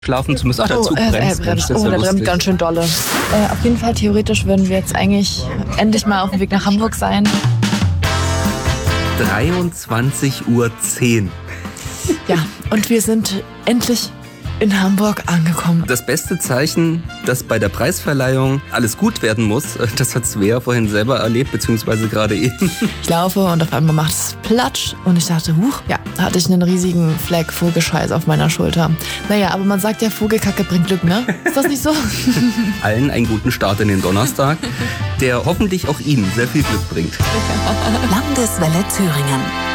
Schlafen zu müssen. Der Zug bremst. Der bremst ganz schön dolle. Auf jeden Fall, theoretisch würden wir jetzt eigentlich endlich mal auf dem Weg nach Hamburg sein. 23:10 Uhr. Ja, und wir sind endlich in Hamburg angekommen. Das beste Zeichen, dass bei der Preisverleihung alles gut werden muss, das hat Svea vorhin selber erlebt, beziehungsweise gerade eben. Ich laufe und auf einmal macht es Platsch und ich dachte, ja, da hatte ich einen riesigen Fleck Vogelscheiß auf meiner Schulter. Naja, aber man sagt ja, Vogelkacke bringt Glück, ne? Ist das nicht so? Allen einen guten Start in den Donnerstag, der hoffentlich auch Ihnen sehr viel Glück bringt. Landeswelle Thüringen.